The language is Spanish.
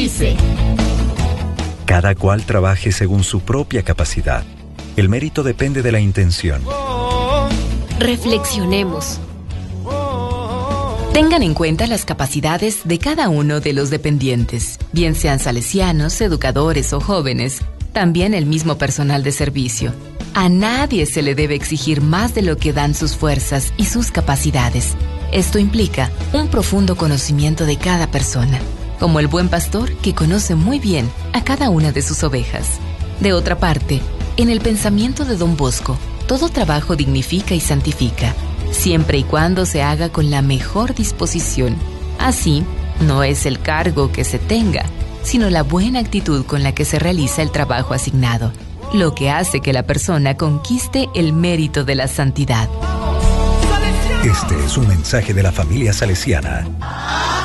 dice. Cada cual trabaje según su propia capacidad. El mérito depende de la intención. Reflexionemos. Tengan en cuenta las capacidades de cada uno de los dependientes, bien sean salesianos, educadores o jóvenes, también el mismo personal de servicio. A nadie se le debe exigir más de lo que dan sus fuerzas y sus capacidades. Esto implica un profundo conocimiento de cada persona, como el buen pastor que conoce muy bien a cada una de sus ovejas. De otra parte, en el pensamiento de Don Bosco, todo trabajo dignifica y santifica, siempre y cuando se haga con la mejor disposición. Así, no es el cargo que se tenga, sino la buena actitud con la que se realiza el trabajo asignado, lo que hace que la persona conquiste el mérito de la santidad. Este es un mensaje de la familia salesiana.